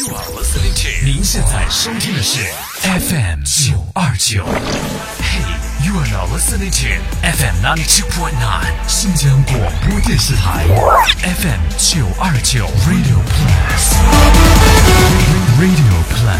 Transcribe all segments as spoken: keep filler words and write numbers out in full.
You are listening to 您现在收听的是 F M 九二九。Hey, you are now listening to F M ninety two point nine 新疆广播电视台 F M 九二九 Radio Plus Radio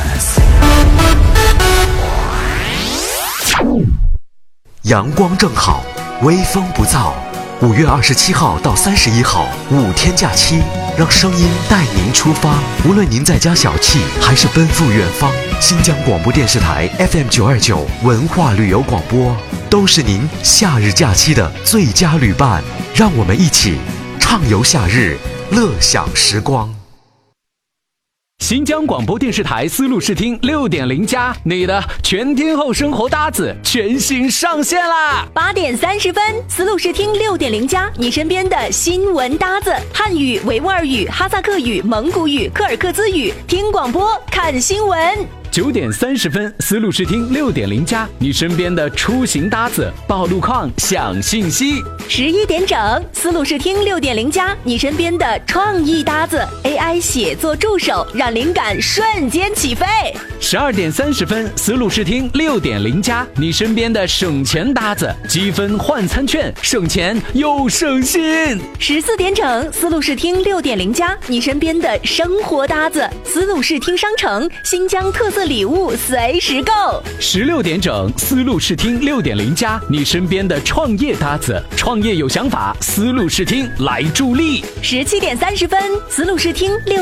Plus。 阳光正好，微风不燥。五月二十七号到三十一号，五天假期，让声音带您出发。无论您在家小憩，还是奔赴远方，新疆广播电视台 F M 九二九文化旅游广播，都是您夏日假期的最佳旅伴。让我们一起畅游夏日，乐享时光。 新疆广播电视台丝路视听六点零加，你的全天候生活搭子全新上线啦！ 八点三十分，丝路视听六点零加，你身边的新闻搭子，汉语、维吾尔语、哈萨克语、蒙古语、柯尔克孜语，听广播看新闻。 九点三十分，丝路视听六点零加，你身边的出行搭子，报路况、享信息。 十一点整，丝路视听六点零加，你身边的创意搭子 ，A I 写作助手，让灵感瞬间起飞。 十二点三十分，丝路视听六点零加，你身边的省钱搭子，积分换餐券，省钱又省心。 十四点整，丝路视听六点零加，你身边的生活搭子，丝路视听商城，新疆特色礼物随时购。 十六点整，丝路视听六点零加，你身边的创业搭子，创业有想法，丝路视听来助力。 十七点三十分，丝路视听六